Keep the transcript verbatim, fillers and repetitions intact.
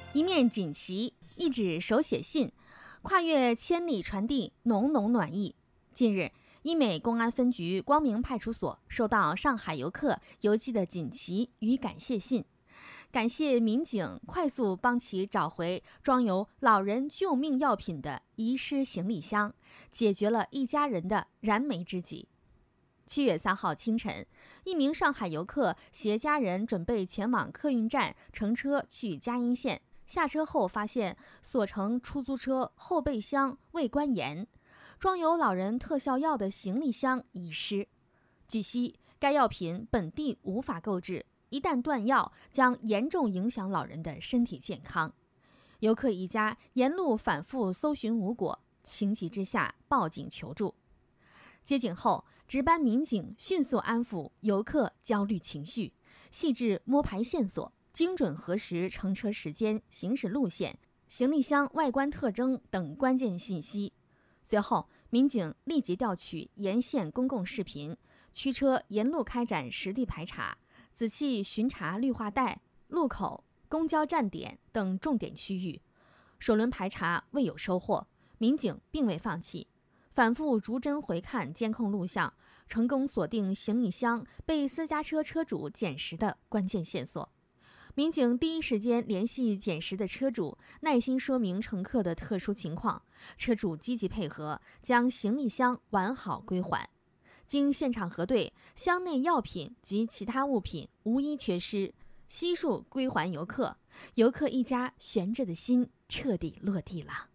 一面锦旗，一纸手写信，跨越千里传递浓浓暖意。近日，医美公安分局光明派出所收到上海游客邮寄的锦旗与感谢信，感谢民警快速帮其找回装有老人救命药品的遗失行李箱，解决了一家人的燃眉之急。七月三号清晨，一名上海游客携家人准备前往客运站乘车去嘉阴县，下车后发现所乘出租车后备箱未关严，装有老人特效药的行李箱遗失。据悉，该药品本地无法购置，一旦断药，将严重影响老人的身体健康。游客一家沿路反复搜寻无果，情急之下报警求助。接警后，值班民警迅速安抚游客焦虑情绪，细致摸排线索，精准核实乘车时间、行驶路线、行李箱外观特征等关键信息。随后，民警立即调取沿线公共视频，驱车沿路开展实地排查，仔细巡查绿化带、路口、公交站点等重点区域。首轮排查未有收获，民警并未放弃，反复逐帧回看监控录像，成功锁定行李箱被私家车车主捡拾的关键线索。民警第一时间联系捡拾的车主，耐心说明乘客的特殊情况，车主积极配合，将行李箱完好归还。经现场核对，箱内药品及其他物品无一缺失，悉数归还游客，游客一家悬着的心彻底落地了。